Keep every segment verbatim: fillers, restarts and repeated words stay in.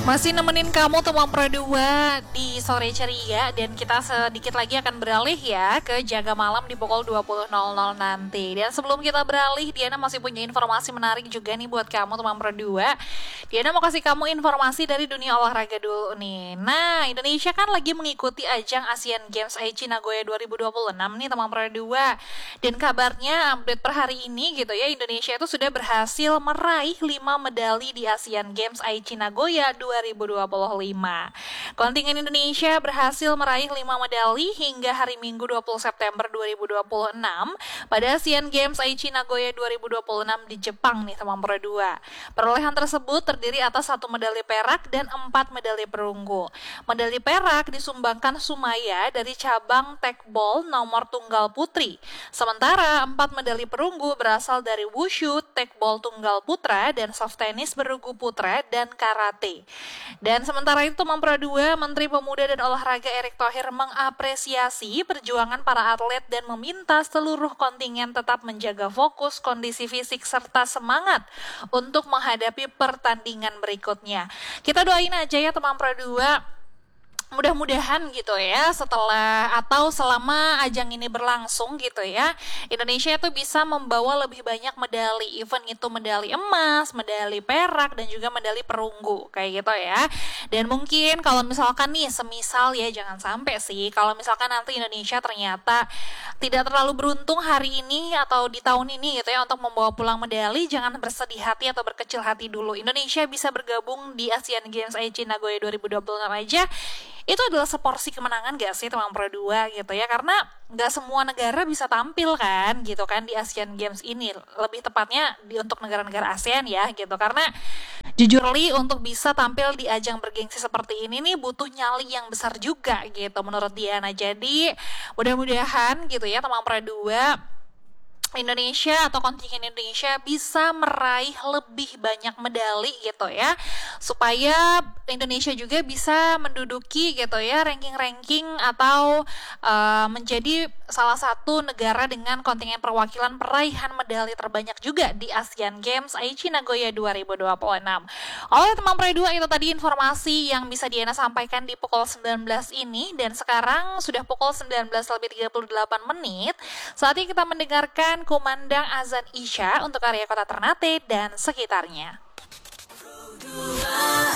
Masih nemenin kamu teman Pro dua di sore ceria, dan kita sedikit lagi akan beralih ya ke Jaga Malam di pukul dua puluh nol nol nanti. Dan sebelum kita beralih, Diana masih punya informasi menarik juga nih buat kamu teman Pro dua. Diana mau kasih kamu informasi dari dunia olahraga dulu nih. Nah, Indonesia kan lagi mengikuti ajang Asian Games Aichi Nagoya dua ribu dua puluh enam nih teman Pro dua. Dan kabarnya update per hari ini gitu ya, Indonesia itu sudah berhasil meraih lima medali di Asian Games Aichi Nagoya dua ribu dua puluh lima. Kontingen Indonesia berhasil meraih lima medali hingga hari Minggu dua puluh September dua ribu dua puluh enam pada Asian Games Aichi Nagoya dua ribu dua puluh enam di Jepang nih teman Pro dua. Perolehan tersebut terdiri atas satu medali perak dan empat medali perunggu. Medali perak disumbangkan Sumaya dari cabang tekbol nomor tunggal putri. Sementara empat medali perunggu berasal dari wushu, tekbol tunggal putra, dan soft tennis bergu putra dan karate. Dan sementara itu teman Pro dua, Menteri Pemuda dan Olahraga Erick Thohir mengapresiasi perjuangan para atlet dan meminta seluruh kontingen tetap menjaga fokus, kondisi fisik, serta semangat untuk menghadapi pertandingan berikutnya. Kita doain aja ya teman Pro dua, mudah-mudahan gitu ya, setelah atau selama ajang ini berlangsung gitu ya, Indonesia itu bisa membawa lebih banyak medali, event itu medali emas, medali perak, dan juga medali perunggu kayak gitu ya. Dan mungkin kalau misalkan nih, semisal ya, jangan sampai sih kalau misalkan nanti Indonesia ternyata tidak terlalu beruntung hari ini atau di tahun ini gitu ya untuk membawa pulang medali, jangan bersedih hati atau berkecil hati dulu. Indonesia bisa bergabung di Asian Games Aichi Nagoya dua ribu dua puluh enam aja, itu adalah seporsi kemenangan gak sih teman Pro dua gitu ya, karena gak semua negara bisa tampil kan gitu kan di Asian Games ini, lebih tepatnya di untuk negara-negara ASEAN ya gitu, karena jujur li untuk bisa tampil di ajang bergengsi seperti ini nih butuh nyali yang besar juga gitu menurut Diana. Jadi mudah-mudahan gitu ya teman Pro dua, Indonesia atau kontingen Indonesia bisa meraih lebih banyak medali gitu ya, supaya Indonesia juga bisa menduduki gitu ya ranking-ranking atau uh, menjadi salah satu negara dengan kontingen perwakilan peraihan medali terbanyak juga di Asian Games Aichi Nagoya dua ribu dua puluh enam. Oleh teman Pro dua, itu tadi informasi yang bisa Diana sampaikan di pukul sembilan belas ini, dan sekarang sudah pukul sembilan belas lebih tiga puluh delapan menit. Saatnya kita mendengarkan kumandang azan Isya untuk area kota Ternate dan sekitarnya.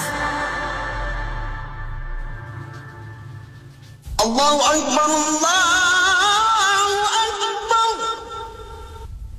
Allahu Akbar, Allah.